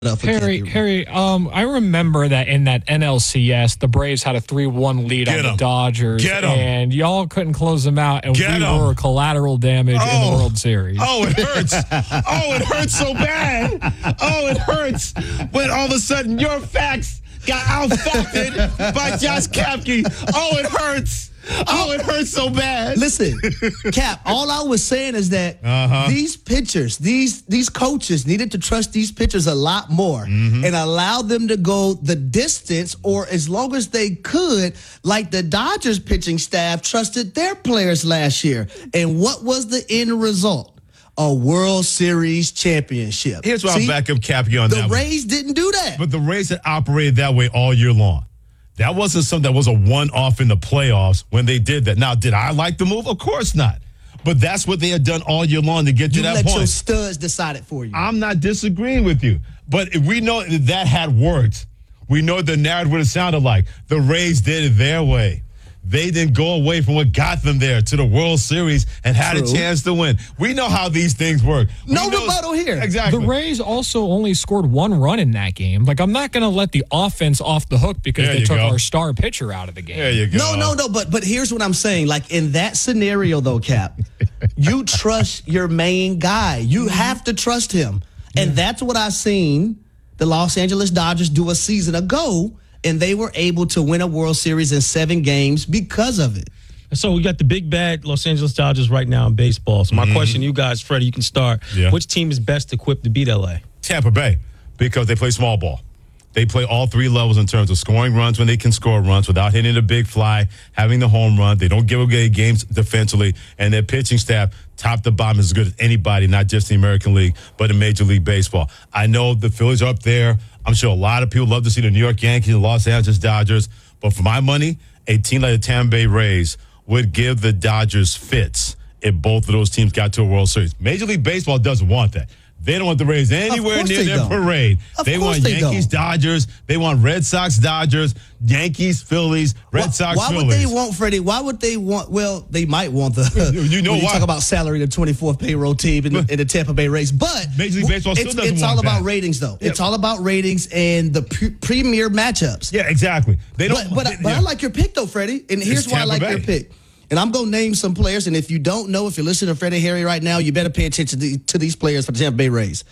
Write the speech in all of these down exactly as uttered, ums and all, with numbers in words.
up for Harry, Cappy. Harry, um, I remember that in that N L C S, the Braves had a three one lead Get on 'em. the Dodgers, Get 'em. and y'all couldn't close them out, and Get we 'em. were collateral damage in Oh. the World Series. Oh, it hurts. Oh, it hurts so bad. Oh, it hurts when all of a sudden your facts got out-facted by Josh Kapke. Oh, it hurts. Oh, it hurts so bad. Listen, Cap, all I was saying is that Uh-huh. these pitchers, these these coaches needed to trust these pitchers a lot more Mm-hmm. and allow them to go the distance or as long as they could, like the Dodgers pitching staff trusted their players last year. And what was the end result? A World Series championship. Here's why See, I'm back up Kapke on the that one. Rays didn't do that. But the Rays had operated that way all year long. That wasn't something that was a one-off in the playoffs when they did that. Now, did I like the move? Of course not. But that's what they had done all year long to get to you that let point. your studs decide it for you. I'm not disagreeing with you. But if we know that that had worked. We know the narrative would have sounded like. The Rays did it their way. They didn't go away from what got them there to the World Series and had True. a chance to win. We know how these things work. We No know- rebuttal here. Exactly. The Rays also only scored one run in that game. Like, I'm not going to let the offense off the hook because There they you took go. our star pitcher out of the game. There you go. No, no, no. But but here's what I'm saying. Like in that scenario, though, Cap, you trust your main guy. You have to trust him, and that's what I seen the Los Angeles Dodgers do a season ago, and they were able to win a World Series in seven games because of it. So we got the big bad Los Angeles Dodgers right now in baseball. So my question to you guys, Freddie, you can start. Yeah. Which team is best equipped to beat L A? Tampa Bay, because they play small ball. They play all three levels in terms of scoring runs when they can score runs without hitting a big fly, having the home run. They don't give away games defensively, and their pitching staff, top to bottom, is as good as anybody, not just the American League, but in Major League Baseball. I know the Phillies are up there. I'm sure a lot of people love to see the New York Yankees, the Los Angeles Dodgers. But for my money, a team like the Tampa Bay Rays would give the Dodgers fits if both of those teams got to a World Series. Major League Baseball doesn't want that. They don't want the Rays anywhere course near they their don't. parade. Of they course want they Yankees, don't. Dodgers. They want Red Sox, Dodgers, Yankees, Phillies, Red why, Sox, why Phillies. would they want Freddie? Why would they want? Well, they might want the. You know when you why. talk about salary, the twenty-fourth payroll team in, in the Tampa Bay Rays, but Major League Baseball still it's, doesn't it's want all about that. ratings, though. Yeah. It's all about ratings and the pre- premier matchups. Yeah, exactly. They don't. But, but, they- but yeah. I like your pick, though, Freddie. And here's why I Tampa like Bay. your pick. And I'm going to name some players. And if you don't know, if you're listening to Freddie Harry right now, you better pay attention to, the, to these players for the Tampa Bay Rays.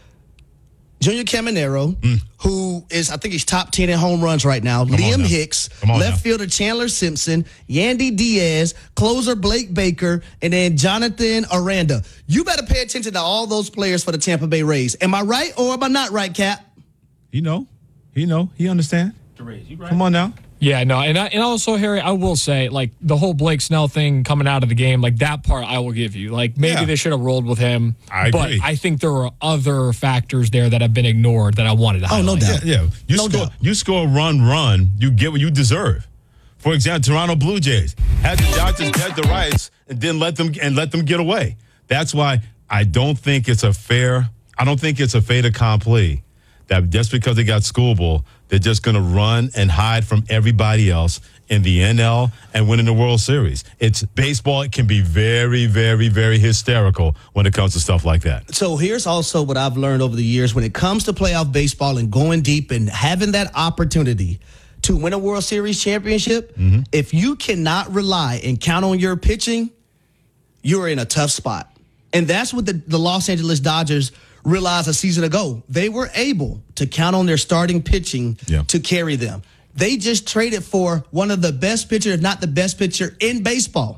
Junior Caminero, Mm. who is, I think he's top ten in home runs right now. on Liam now. Hicks, Come on left now. fielder Chandler Simpson, Yandy Diaz, closer Blake Baker, and then Jonathan Aranda. You better pay attention to all those players for the Tampa Bay Rays. Am I right or am I not right, Cap? He know. He know. He understand. The Rays, you right? Come on now. Yeah, no, and I, and also, Harry, I will say, like, the whole Blake Snell thing coming out of the game, like, that part I will give you. Like, maybe Yeah. they should have rolled with him. I but agree. I think there are other factors there that have been ignored that I wanted to Oh, highlight. no doubt. Yeah, yeah. You No score. doubt. You score a run, run. You get what you deserve. For example, Toronto Blue Jays had the Dodgers get the rights and didn't let them and let them get away. That's why I don't think it's a fair. I don't think it's a fait accompli that just because they got schoolball, they're just going to run and hide from everybody else in the N L and win in the World Series. It's baseball. It can be very, very, very hysterical when it comes to stuff like that. So here's also what I've learned over the years when it comes to playoff baseball and going deep and having that opportunity to win a World Series championship. Mm-hmm. If you cannot rely and count on your pitching, you're in a tough spot. And that's what the, the Los Angeles Dodgers realized a season ago. They were able to count on their starting pitching Yeah. to carry them. They just traded for one of the best pitchers, if not the best pitcher in baseball.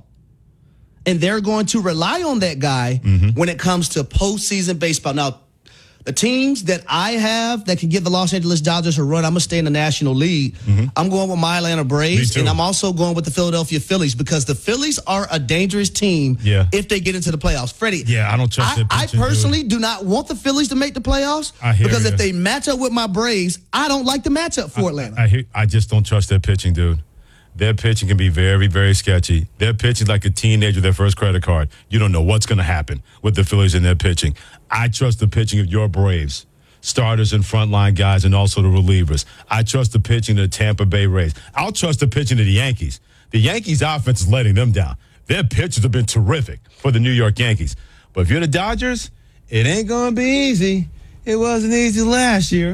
And they're going to rely on that guy Mm-hmm. when it comes to postseason baseball. Now, the teams that I have that can give the Los Angeles Dodgers a run, I'm going to stay in the National League. I'm going with my Atlanta Braves, Me too. and I'm also going with the Philadelphia Phillies because the Phillies are a dangerous team Yeah. if they get into the playoffs. Freddie, Yeah, I don't trust I, their I pitching, dude. personally do not want the Phillies to make the playoffs I hear because ya. if they match up with my Braves, I don't like the matchup for Atlanta. I, I, hear- I just don't trust their pitching, dude. Their pitching can be very, very sketchy. Their pitching like a teenager with their first credit card. You don't know what's going to happen with the Phillies and their pitching. I trust the pitching of your Braves, starters and frontline guys, and also the relievers. I trust the pitching of the Tampa Bay Rays. I'll trust the pitching of the Yankees. The Yankees' offense is letting them down. Their pitchers have been terrific for the New York Yankees. But if you're the Dodgers, it ain't going to be easy. It wasn't easy last year.